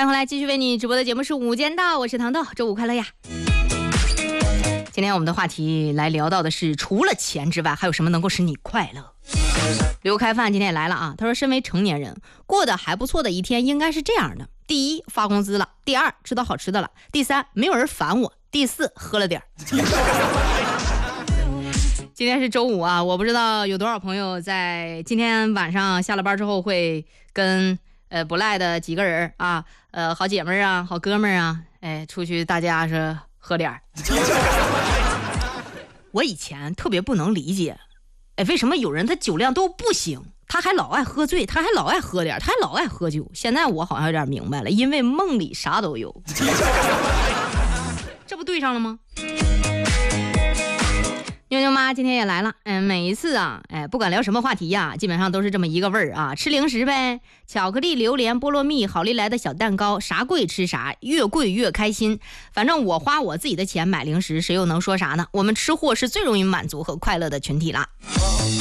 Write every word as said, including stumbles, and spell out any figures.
迎回来，继续为你直播的节目是午间到，我是糖豆，周五快乐呀！今天我们的话题来聊到的是，除了钱之外，还有什么能够使你快乐？刘开饭今天也来了啊，他说，身为成年人，过得还不错的一天应该是这样的：第一，发工资了；第二，吃到好吃的了；第三，没有人烦我；第四，喝了点儿。今天是周五啊，我不知道有多少朋友在今天晚上下了班之后会跟呃不赖的几个人啊，呃好姐妹啊，好哥们儿啊，哎出去大家是喝点儿。我以前特别不能理解，哎为什么有人他酒量都不行，他还老爱喝醉，他还老爱喝点儿，他还老爱喝酒。现在我好像有点明白了，因为梦里啥都有。这不对上了吗？妞妞妈今天也来了，嗯，每一次啊，哎，不管聊什么话题呀、啊，基本上都是这么一个味儿啊，吃零食呗，巧克力、榴莲、菠萝蜜、好利来的小蛋糕，啥贵吃啥，越贵越开心。反正我花我自己的钱买零食，谁又能说啥呢？我们吃货是最容易满足和快乐的群体啦。